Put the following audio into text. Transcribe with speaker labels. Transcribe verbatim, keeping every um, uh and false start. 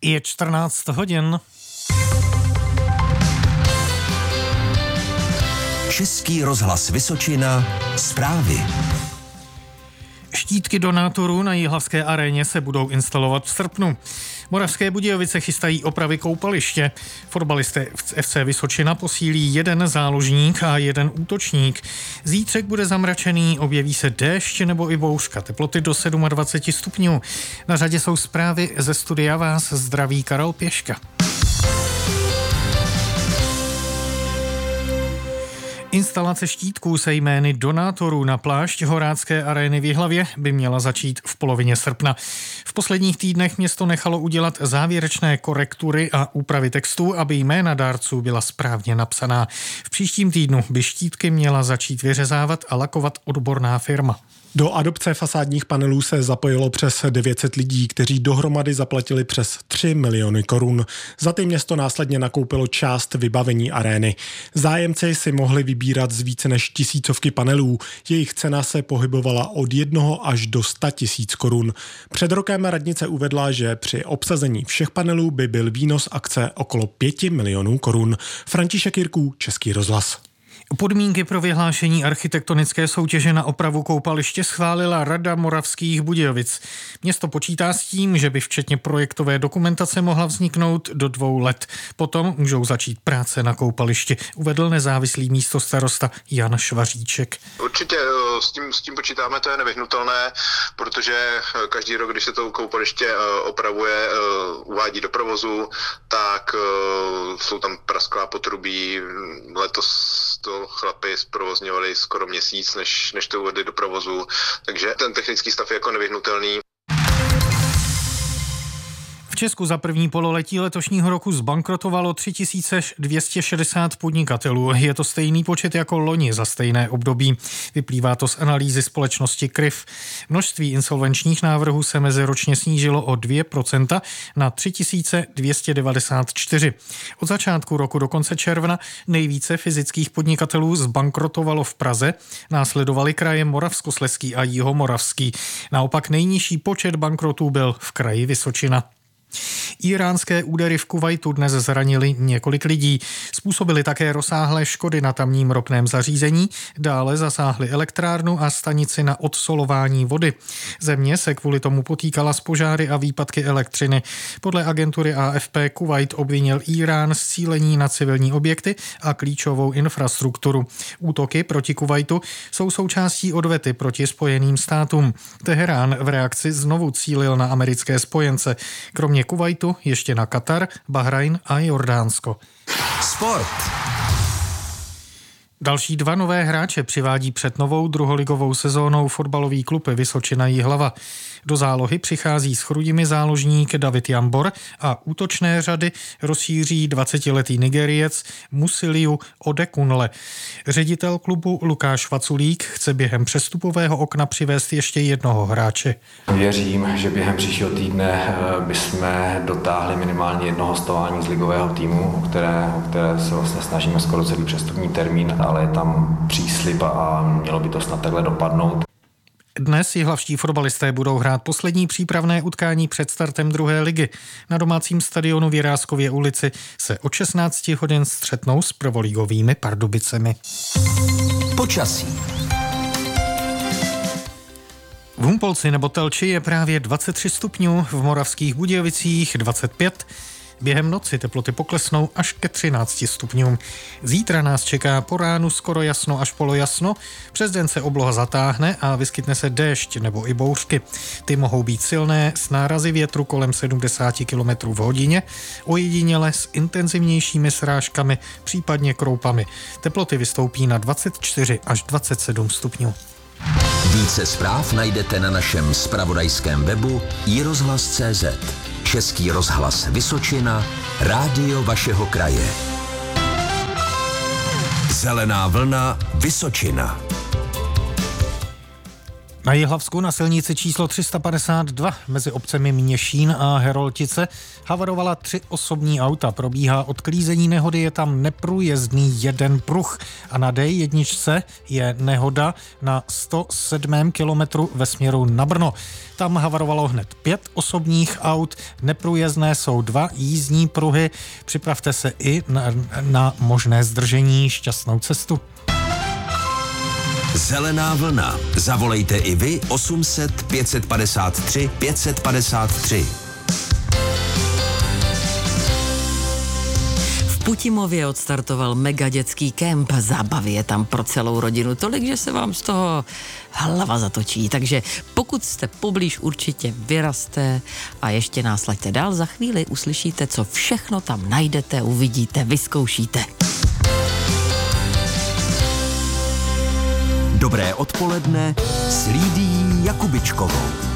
Speaker 1: Je čtrnáct hodin.
Speaker 2: Český rozhlas Vysočina, zprávy.
Speaker 1: Štítky donátorů na Jihlavské aréně se budou instalovat v srpnu. Moravské Budějovice chystají opravy koupaliště. Fotbalisté F C Vysočina posílí jeden záložník a jeden útočník. Zítřek bude zamračený, objeví se déšť nebo i bouřka. Teploty do dvacet sedm stupňů. Na řadě jsou zprávy ze studia, vás zdraví Karel Pěška. Instalace štítků se jmény donátorů na plášť Horácké arény v Jihlavě by měla začít v polovině srpna. V posledních týdnech město nechalo udělat závěrečné korektury a úpravy textů, aby jména dárců byla správně napsaná. V příštím týdnu by štítky měla začít vyřezávat a lakovat odborná firma.
Speaker 3: Do adopce fasádních panelů se zapojilo přes devět set lidí, kteří dohromady zaplatili přes tři miliony korun. Za ty město následně nakoupilo část vybavení arény. Zájemci si mohli vybírat z více než tisícovky panelů. Jejich cena se pohybovala od jednoho až do sta tisíc korun. Před rokem radnice uvedla, že při obsazení všech panelů by byl výnos akce okolo pěti milionů korun. František Jirků, Český rozhlas.
Speaker 1: Podmínky pro vyhlášení architektonické soutěže na opravu koupaliště schválila Rada Moravských Budějovic. Město počítá s tím, že by včetně projektové dokumentace mohla vzniknout do dvou let. Potom můžou začít práce na koupališti, uvedl nezávislý místostarosta Jan Švaříček.
Speaker 4: Určitě s tím, s tím počítáme, to je nevyhnutelné, protože každý rok, když se to koupaliště opravuje, uvádí do provozu, tak jsou tam prasklá potrubí. Letos to chlapi zprovozňovali skoro měsíc, než, než to uvedli do provozu, takže ten technický stav je jako nevyhnutelný.
Speaker 1: V Česku za první pololetí letošního roku zbankrotovalo tři tisíce dvě stě šedesát podnikatelů. Je to stejný počet jako loni za stejné období. Vyplývá to z analýzy společnosti K R I F. Množství insolvenčních návrhů se meziročně snížilo o dvě procenta na tři tisíce dvě stě devadesát čtyři. Od začátku roku do konce června nejvíce fyzických podnikatelů zbankrotovalo v Praze, následovaly kraje Moravskoslezský a Jihomoravský. Naopak nejnižší počet bankrotů byl v kraji Vysočina. Íránské údery v Kuvajtu dnes zranili několik lidí. Způsobili také rozsáhlé škody na tamním ropném zařízení, dále zasáhly elektrárnu a stanici na odsolování vody. Země se kvůli tomu potýkala s požáry a výpadky elektřiny. Podle agentury A F P Kuvajt obvinil Írán z cílení na civilní objekty a klíčovou infrastrukturu. Útoky proti Kuvajtu jsou součástí odvety proti Spojeným státům. Teherán v reakci znovu cílil na americké spojence. Kromě Kuvajtu ještě na Katar, Bahrajn a Jordánsko.
Speaker 2: Sport.
Speaker 1: Další dva nové hráče přivádí před novou druholigovou sezónou fotbalový klub Vysočina Jihlava. Do zálohy přichází s Chrudimi záložník David Jambor a útočné řady rozšíří dvacetiletý Nigeriec Musiliu Odekunle. Ředitel klubu Lukáš Vaculík chce během přestupového okna přivést ještě jednoho hráče.
Speaker 5: Věřím, že během příštího týdne bychom dotáhli minimálně jedno hostování z ligového týmu, o které, o které se vlastně snažíme skoro celý přestupní termín, ale je tam příslib a mělo by to snad takhle dopadnout.
Speaker 1: Dnes jihlavští fotbalisté budou hrát poslední přípravné utkání před startem druhé ligy. Na domácím stadionu v Jiráskově ulici se od šestnáct hodin střetnou s prvoligovými Pardubicemi.
Speaker 2: Počasí.
Speaker 1: V Humpolci nebo Telči je právě dvacet tři stupňů, v Moravských Budějovicích dvacet pět. Během noci teploty poklesnou až ke třinácti stupňům. Zítra nás čeká po ránu skoro jasno až polojasno, přes den se obloha zatáhne a vyskytne se déšť nebo i bouřky. Ty mohou být silné s nárazy větru kolem sedmdesát kilometrů v hodině, ojediněle s intenzivnějšími srážkami, případně kroupami. Teploty vystoupí na dvacet čtyři až dvacet sedm stupňů.
Speaker 2: Více zpráv najdete na našem zpravodajském webu i rozhlas tečka cé zet. Český rozhlas Vysočina, rádio vašeho kraje. Zelená vlna Vysočina.
Speaker 1: Na Jihlavsku na silnici číslo tři sta padesát dva mezi obcemi Měšín a Heroltice havarovala tři osobní auta. Probíhá odklízení nehody, je tam neprůjezdný jeden pruh a na D jedna je nehoda na sto sedmém kilometru ve směru na Brno. Tam havarovalo hned pět osobních aut, neprůjezdné jsou dva jízdní pruhy. Připravte se i na, na možné zdržení. Šťastnou cestu.
Speaker 2: Zelená vlna. Zavolejte i vy osm set pět set padesát tři pět set padesát tři.
Speaker 6: V Putimově odstartoval mega dětský kemp. Zábavy je tam pro celou rodinu. Tolik, že se vám z toho hlava zatočí. Takže pokud jste poblíž, určitě vyrazte a ještě nás laďte dál. Za chvíli uslyšíte, co všechno tam najdete, uvidíte, vyzkoušíte.
Speaker 2: Dobré odpoledne s Lídií Jakubičkovou.